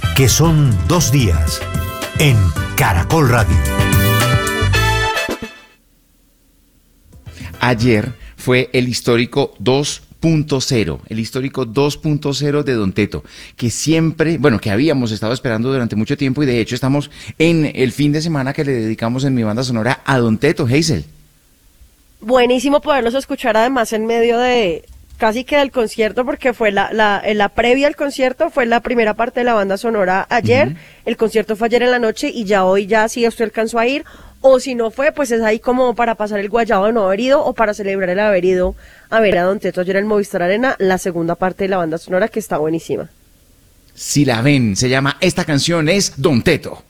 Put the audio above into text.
que son 2 días en Caracol Radio. Ayer fue el histórico 2.0, el histórico 2.0 de Don Teto, que siempre, que habíamos estado esperando durante mucho tiempo y de hecho estamos en el fin de semana que le dedicamos en mi banda sonora a Don Teto, Hazel. Buenísimo poderlos escuchar además en medio de casi que del concierto, porque fue la previa al concierto, fue la primera parte de la banda sonora ayer, el concierto fue ayer en la noche y ya hoy si usted alcanzó a ir, o si no fue, pues es ahí como para pasar el guayabo de no haber ido o para celebrar el haber ido a ver a Don Teto ayer en Movistar Arena, la segunda parte de la banda sonora que está buenísima. Si la ven, se llama, esta canción es Don Teto.